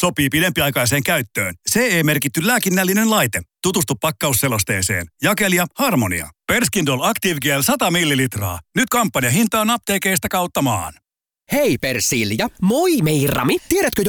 Sopii pidempiaikaiseen käyttöön. CE-merkitty lääkinnällinen laite. Tutustu pakkausselosteeseen. Jakelija Harmonia. Perskindol Active Gel 100 millilitraa. Nyt kampanjahintaan apteekeista kautta maan. Hei Persilja, moi Meirami. Tiedätkö